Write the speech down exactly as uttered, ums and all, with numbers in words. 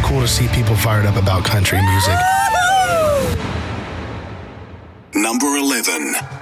cool to see people fired up about country music. Number eleven.